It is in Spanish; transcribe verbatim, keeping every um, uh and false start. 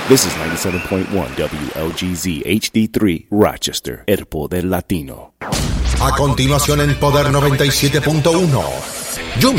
This is ninety-seven point one W L G Z H D three Rochester, el poder latino. A continuación en Poder noventa y siete punto uno, Junior